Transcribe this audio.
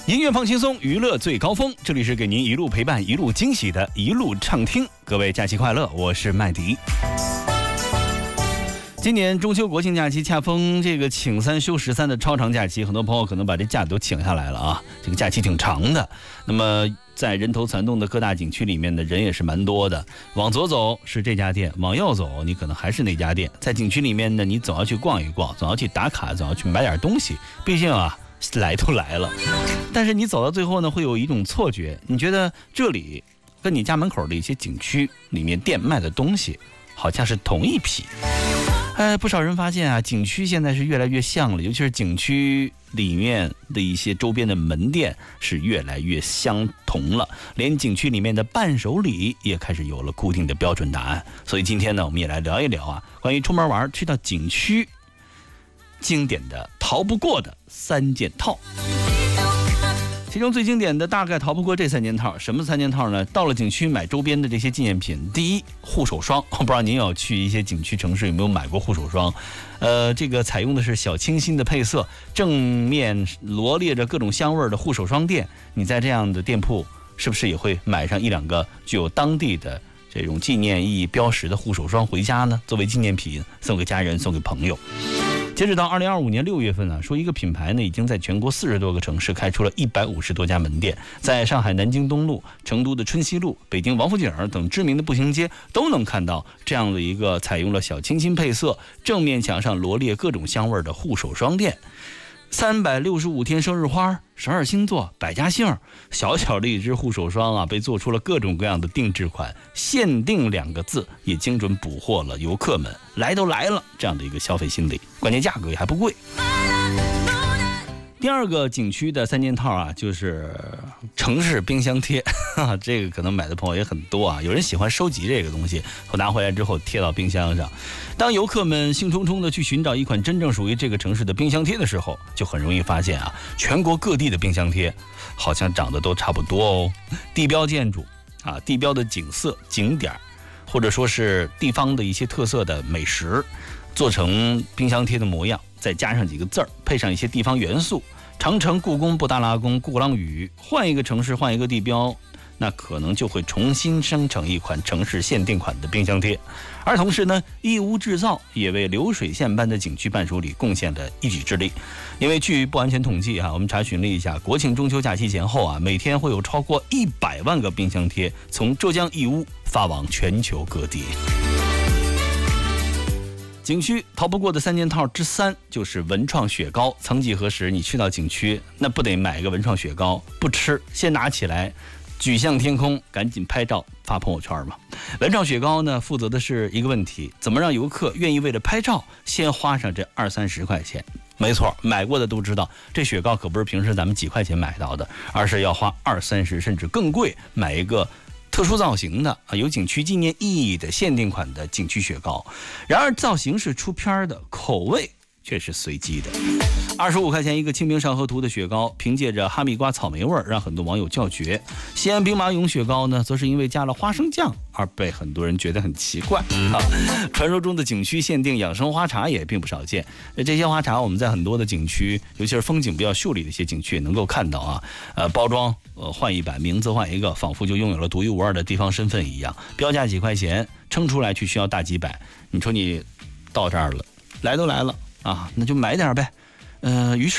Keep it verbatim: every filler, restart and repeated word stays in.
音乐放轻松，娱乐最高峰，这里是给您一路陪伴一路惊喜的一路畅听，各位假期快乐，我是麦迪。今年中秋国庆假期恰逢这个请三休十三的超长假期，很多朋友可能把这假都请下来了啊，这个假期挺长的。那么在人头攒动的各大景区里面的人也是蛮多的，往左走是这家店，往右走你可能还是那家店。在景区里面呢，你总要去逛一逛，总要去打卡，总要去买点东西，毕竟啊来都来了。但是你走到最后呢，会有一种错觉，你觉得这里跟你家门口的一些景区里面店卖的东西好像是同一批。呃，不少人发现啊，景区现在是越来越像了，尤其是景区里面的一些周边的门店是越来越相同了，连景区里面的伴手礼也开始有了固定的标准答案。所以今天呢，我们也来聊一聊啊，关于出门玩去到景区经典的逃不过的三件套。其中最经典的大概逃不过这三件套。什么三件套呢？到了景区买周边的这些纪念品，第一，护手霜。我不知道您有去一些景区城市有没有买过护手霜？呃，这个采用的是小清新的配色，正面罗列着各种香味的护手霜店。你在这样的店铺，是不是也会买上一两个具有当地的这种纪念意义标识的护手霜回家呢？作为纪念品送给家人，送给朋友。截止到二零二五年六月份啊，说一个品牌呢已经在全国四十多个城市开出了一百五十多家门店，在上海南京东路、成都的春熙路、北京王府井等知名的步行街都能看到这样的一个采用了小清新配色、正面墙上罗列各种香味的护手霜店。三百六十五天生日花，十二星座，百家姓，小小的一支护手霜啊，被做出了各种各样的定制款，限定两个字也精准捕获了游客们来都来了这样的一个消费心理，关键价格也还不贵。第二个景区的三件套啊，就是城市冰箱贴，这个可能买的朋友也很多啊。有人喜欢收集这个东西，我拿回来之后贴到冰箱上。当游客们兴冲冲的去寻找一款真正属于这个城市的冰箱贴的时候，就很容易发现啊，全国各地的冰箱贴好像长得都差不多哦。地标建筑啊，地标的景色、景点，或者说是地方的一些特色的美食，做成冰箱贴的模样，再加上几个字儿，配上一些地方元素，长城、故宫、布达拉宫、鼓浪屿，换一个城市，换一个地标，那可能就会重新生成一款城市限定款的冰箱贴。而同时呢，义乌制造也为流水线般的景区伴手礼贡献了一己之力。因为据不完全统计啊，我们查询了一下，国庆中秋假期前后啊，每天会有超过一百万个冰箱贴从浙江义乌发往全球各地。景区逃不过的三件套之三就是文创雪糕。曾几何时，你去到景区，那不得买个文创雪糕，不吃先拿起来举向天空，赶紧拍照发朋友圈嘛。文创雪糕呢，负责的是一个问题，怎么让游客愿意为了拍照先花上这二三十块钱。没错，买过的都知道，这雪糕可不是平时咱们几块钱买到的，而是要花二三十甚至更贵买一个特殊造型的啊，有景区纪念意义的限定款的景区雪糕。然而造型是出片的，口味却是随机的。二十五块钱一个清明上河图的雪糕，凭借着哈密瓜草莓味让很多网友叫绝。西安兵马俑雪糕呢，则是因为加了花生酱而被很多人觉得很奇怪啊。传说中的景区限定养生花茶也并不少见，这些花茶我们在很多的景区，尤其是风景比较秀丽的一些景区也能够看到啊。呃，包装呃换一版，名字换一个，仿佛就拥有了独一无二的地方身份一样。标价几块钱，称出来却需要大几百。你说你到这儿了，来都来了啊，那就买点呗。呃，于是